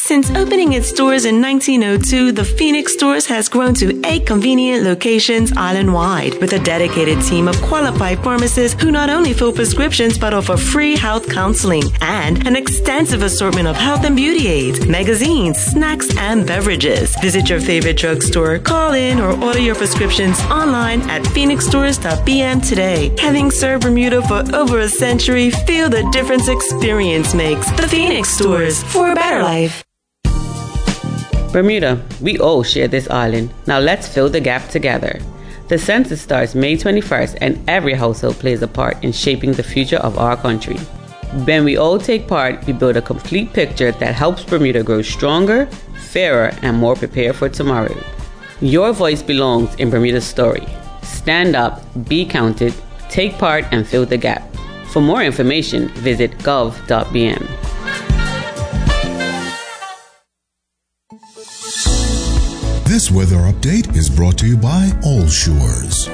Since opening its stores in 1902, the Phoenix Stores has grown to 8 convenient locations island-wide, with a dedicated team of qualified pharmacists who not only fill prescriptions but offer free health counseling and an extensive assortment of health and beauty aids, magazines, snacks, and beverages. Visit your favorite drugstore, call in, or order your prescriptions online at phoenixstores.bm today. Having served Bermuda for over a century, feel the difference experience makes. The Phoenix Stores, for a better life. Bermuda, we all share this island. Now let's fill the gap together. The census starts May 21st, and every household plays a part in shaping the future of our country. When we all take part, we build a complete picture that helps Bermuda grow stronger, fairer, and more prepared for tomorrow. Your voice belongs in Bermuda's story. Stand up, be counted, take part, and fill the gap. For more information, visit gov.bm. This weather update is brought to you by All Shores.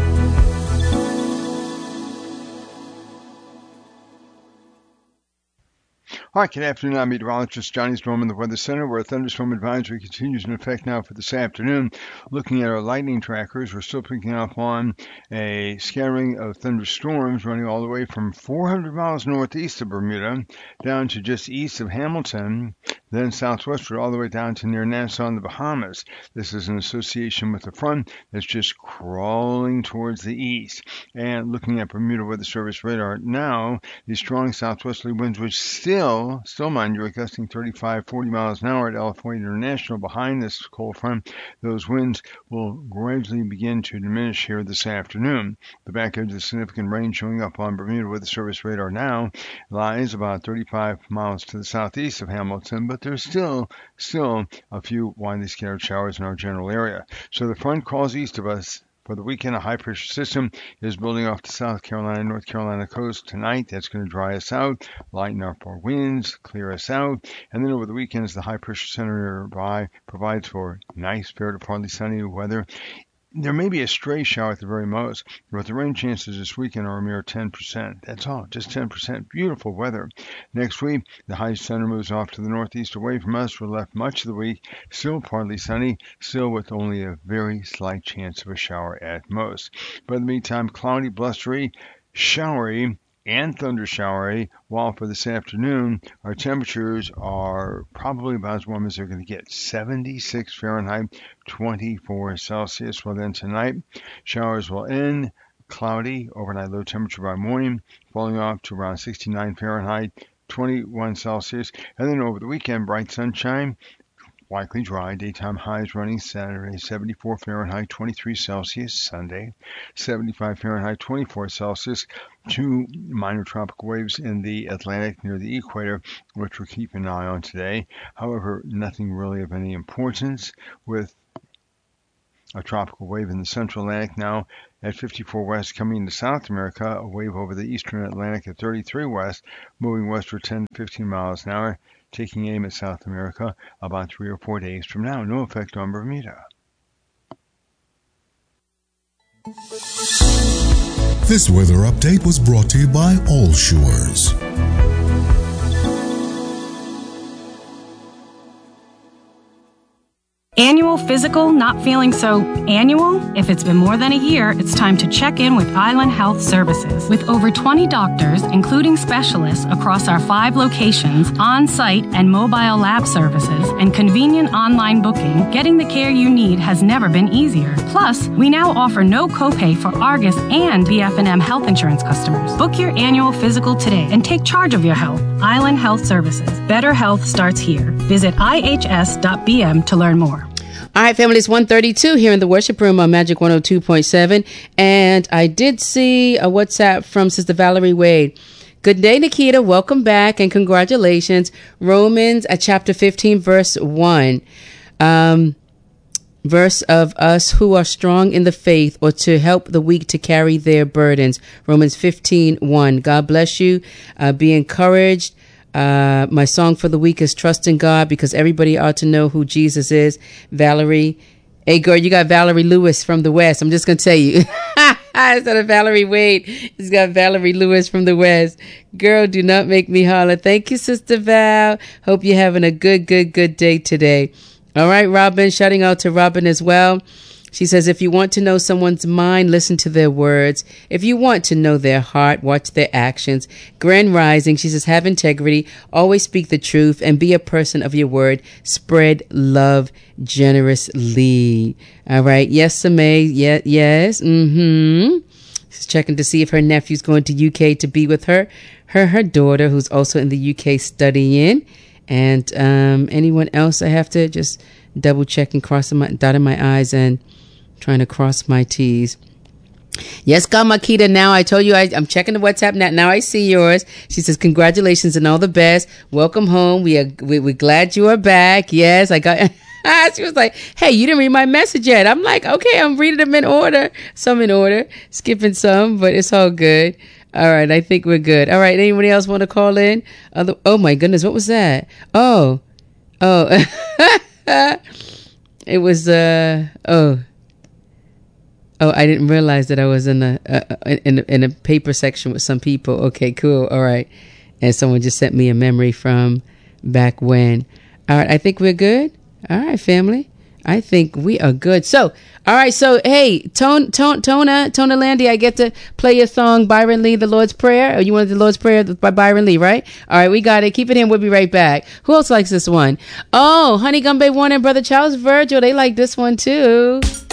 Hi, good afternoon. I'm meteorologist Johnny Storm in the Weather Center, where a thunderstorm advisory continues in effect now for this afternoon. Looking at our lightning trackers, we're still picking up on a scattering of thunderstorms running all the way from 400 miles northeast of Bermuda down to just east of Hamilton, then southwestward all the way down to near Nassau in the Bahamas. This is in association with a front that's just crawling towards the east. And looking at Bermuda Weather Service radar now, these strong southwesterly winds, which still mind you, are gusting 35, 40 miles an hour at Elf Point International behind this cold front, those winds will gradually begin to diminish here this afternoon. The back edge of the significant rain showing up on Bermuda Weather Service radar now lies about 35 miles to the southeast of Hamilton, but there's still a few widely scattered showers in our general area. So the front crawls east of us. For the weekend, a high-pressure system is building off the South Carolina and North Carolina coast tonight. That's going to dry us out, lighten up our winds, clear us out. And then over the weekend, as the high-pressure center nearby provides for nice, fair to partly sunny weather, there may be a stray shower at the very most, but the rain chances this weekend are a mere 10%. That's all, just 10%. Beautiful weather. Next week, the high center moves off to the northeast away from us. We're left much of the week still partly sunny, still with only a very slight chance of a shower at most. But in the meantime, cloudy, blustery, showery, and thunder showery, while for this afternoon, our temperatures are probably about as warm as they're going to get. 76 Fahrenheit, 24 Celsius. Well, then tonight, showers will end, cloudy, overnight low temperature by morning, falling off to around 69 Fahrenheit, 21 Celsius. And then over the weekend, bright sunshine, likely dry. Daytime highs running Saturday, 74 Fahrenheit, 23 Celsius. Sunday, 75 Fahrenheit, 24 Celsius. 2 minor tropical waves in the Atlantic near the equator, which we're keeping an eye on today. However, nothing really of any importance, with a tropical wave in the central Atlantic now at 54 west coming into South America, a wave over the eastern Atlantic at 33 west, moving westward 10 to 15 miles an hour, taking aim at South America about 3 or 4 days from now. No effect on Bermuda. This weather update was brought to you by All Shores. Annual physical not feeling so annual? If it's been more than a year, it's time to check in with Island Health Services. With over 20 doctors, including specialists across our 5 locations, on-site and mobile lab services, and convenient online booking, getting the care you need has never been easier. Plus, we now offer no copay for Argus and BF&M health insurance customers. Book your annual physical today and take charge of your health. Island Health Services. Better health starts here. Visit ihs.bm to learn more. All right, family, it's 1:32 here in the worship room on Magic 102.7. And I did see a WhatsApp from Sister Valerie Wade. Good day, Nikita. Welcome back and congratulations. Romans chapter 15, verse 1. Verse of us who are strong in the faith, or to help the weak to carry their burdens. Romans 15:1. God bless you. Be encouraged. My song for the week is Trust in God, because everybody ought to know who Jesus is. Valerie. Hey, girl, you got Valerie Lewis from the West. I'm just going to tell you. Instead of Valerie Wade, it's got Valerie Lewis from the West. Girl, do not make me holler. Thank you, Sister Val. Hope you're having a good day today. All right, Robin, shouting out to Robin as well. She says, if you want to know someone's mind, listen to their words. If you want to know their heart, watch their actions. Grand Rising, she says, have integrity, always speak the truth, and be a person of your word. Spread love generously. All right. Yes, Samay. Yes. She's checking to see if her nephew's going to UK to be with her daughter, who's also in the UK studying. And anyone else I have to just double check and dotting my I's and trying to cross my T's. Yes, God, Makita. Now I told you I'm checking the WhatsApp now. Now I see yours. She says, congratulations and all the best. Welcome home. We're glad you are back. Yes, I got. She was like, hey, you didn't read my message yet. I'm like, okay, I'm reading them in order. Some in order, skipping some, but it's all good. All right, I think we're good. All right, anybody else want to call in? Oh my goodness, what was that? Oh. It was I didn't realize that I was in a paper section with some people. Okay, cool. All right. And someone just sent me a memory from back when. All right, I think we're good. All right, family. I think we are good. So, all right. So, hey, Tona Landy, I get to play your song, Byron Lee, The Lord's Prayer. Or you wanted The Lord's Prayer by Byron Lee, right? All right, we got it. Keep it in. We'll be right back. Who else likes this one? Oh, Honey Gumbe Warner and Brother Charles Virgil. They like this one too.